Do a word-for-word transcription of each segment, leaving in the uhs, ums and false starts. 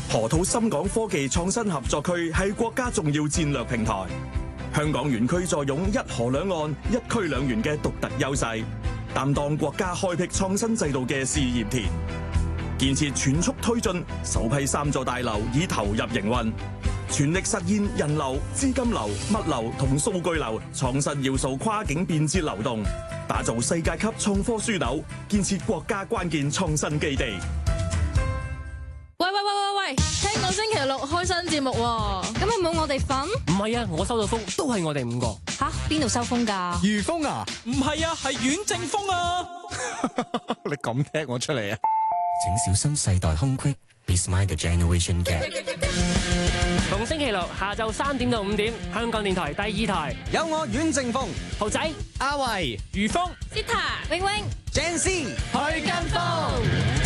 河套深港科技創新合作區係國家重要戰略平台。香港園區坐擁一河兩岸、一區兩園嘅獨特優勢，擔當國家開闢創新制度嘅試驗田。建設全速推進，首批三座大樓已投入營運，全力實現人流、資金流、物流同數據流創新要素跨境便捷流動，打造世界級創科樞紐，建設國家關鍵創新基地。 喂喂喂喂喂，聽講星期六開新節目喎，咁係冇我哋份？ 唔係啊，我收到風都係我哋五個。 吓，邊度收風㗎？ 余風啊？ 唔係啊，係阮正風啊！ 你咁踢我出嚟啊？ 請小心世代空隙 ，Be Smart the Generation Gap。 逢星期六下晝三點到五點，香港電台第二台有我阮正風、 豪仔、 阿維、 余峰、 Sita、永永、 鄭思去跟風。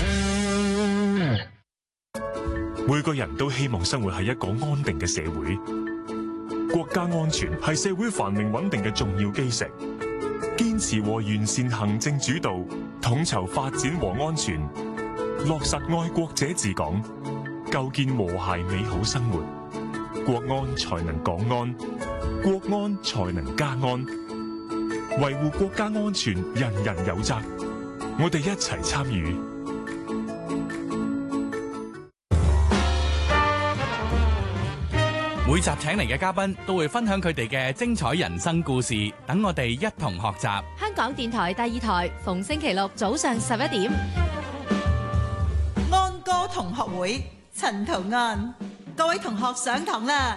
每個人都希望生活喺一個安定嘅社會，國家安全係社會繁榮穩定嘅重要基石。堅持和完善行政主導，統籌發展和安全，落實愛國者治港，構建和諧美好生活，國安才能港安，國安才能家安。維護國家安全，人人有責，我哋一齊參與。 每集請嚟嘅嘉賓都會分享佢哋嘅精彩人生故事，等我哋一同學習。 香港電台第二台，逢星期六早上十一點， 安歌同學會陳圖安，各位同學上堂啦。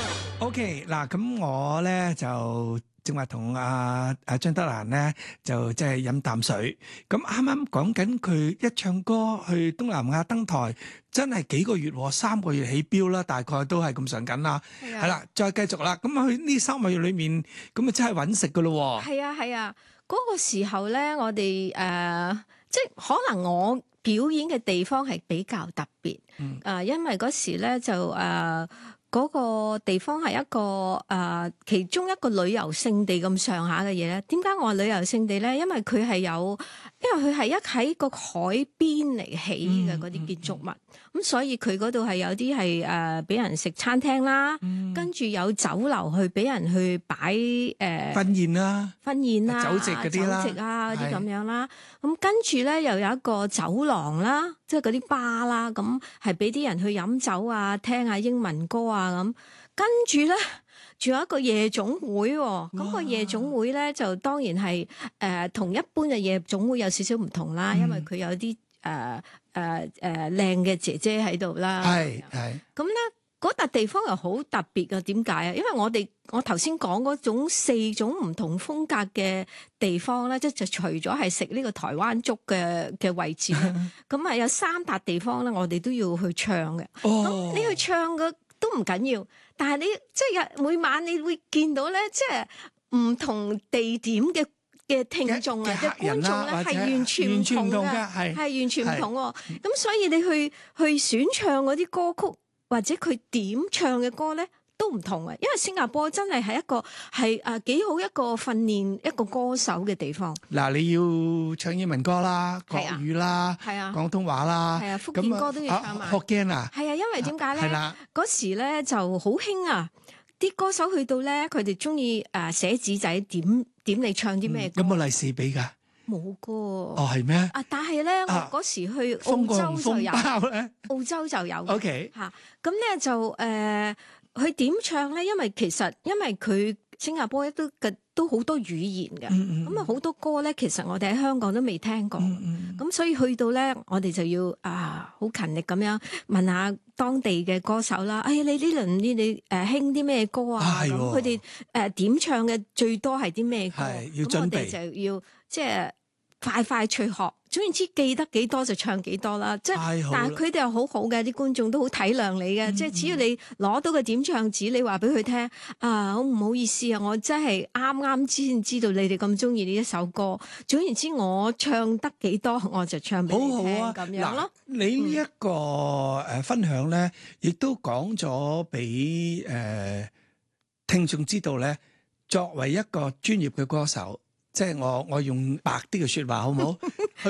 OK， 嗱咁我咧就正話同阿阿張德蘭咧就即係飲淡水。咁啱啱講緊佢一唱歌去東南亞登台，真係幾個月，三個月起標啦，大概都係咁上緊啦。係啦，再繼續啦。咁啊，去呢三個月裏面，咁啊真係揾食噶咯。 係啊係啊，嗰個時候咧，我哋誒，即係可能我表演嘅地方係比較特別。 嗯。 誒，因為嗰時咧就誒。嗰個地方係一個誒、呃，其中一個旅遊勝地咁上下嘅嘢咧。點解我話旅遊勝地咧？因為佢係有，因為佢係一喺個海邊嚟起嘅嗰啲建築物，咁、嗯嗯、所以佢嗰度係有啲係誒俾人食餐廳啦，嗯、跟住有酒樓去俾人去擺誒、呃、 婚宴啦、 婚宴啦、 酒席嗰啲啦、 酒席啊嗰啲咁樣啦。咁跟住咧又有一個酒廊啦，即係嗰啲吧啦，咁係俾啲人去飲酒啊、聽下英文歌啊。咁，跟住咧，仲有一個夜總會、哦，咁、那個夜總會咧就當然係誒同一般嘅夜總會有少少唔同啦，嗯、因為佢有啲誒誒誒靚嘅姐姐喺度啦。係係。咁咧嗰笪地方又好特別嘅，點解啊？因為我哋我頭先講嗰種四種唔同風格嘅地方咧，即係就除咗係食呢個台灣粥嘅嘅位置咧，咁啊有三笪地方咧，我哋都要去唱嘅。咁、哦、你去唱嘅。都唔緊要，但係你即係每晚你會見到咧，即係唔同地點嘅嘅聽眾啊，嘅觀眾咧係完全唔同嘅，係完全唔同喎。咁所以你去去選唱嗰啲歌曲，或者佢點唱嘅歌咧，都唔同啊。因為新加坡真係係一個係誒幾好一個訓練一個歌手嘅地方。嗱，你要唱英文歌啦、國語啦、係啊、廣東話啦，係啊，福建歌都要唱埋。學驚啊！係啊，因為點解咧？嗰時咧就好興啊！啲歌手去到咧，佢哋中意誒寫紙仔點點你唱啲咩歌？有冇利是俾㗎？冇噶。哦，係咩？啊，但係咧，我嗰時去澳洲就有，澳洲就有。O K 嚇，咁咧就誒。佢點唱咧？因為其實因為佢新加坡都嘅都好多語言嘅，咁啊好多歌咧，其實我哋喺香港都未聽過，咁、嗯嗯、所以去到咧，我哋就要啊好勤力咁樣問下當地嘅歌手啦。哎呀，你呢輪呢你誒興啲咩歌啊？咁佢哋誒點唱嘅最多係啲咩歌？要準備，咁我哋就要即係快快脆學。總言之，記得幾多就唱幾多啦，即係，但係佢哋又好好嘅，啲觀眾都好體諒你嘅，即係、嗯、只要你攞到個點唱紙，你話俾佢聽，啊，好唔好意思啊，我真係啱啱先知道你哋咁中意呢一首歌。總言之，我唱得幾多，我就唱俾你聽，好好啊，咁樣咯。你呢一個誒分享咧，亦、嗯、都講咗俾誒聽眾知道咧，作為一個專業嘅歌手，即係我我用白啲嘅說話，好唔好？